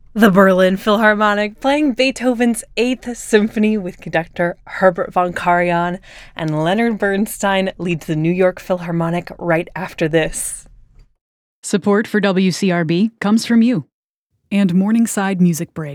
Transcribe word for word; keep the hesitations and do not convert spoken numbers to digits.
The Berlin Philharmonic playing Beethoven's Eighth Symphony with conductor Herbert von Karajan, and Leonard Bernstein leads the New York Philharmonic right after this. Support for W C R B comes from you and Morningside Music Break.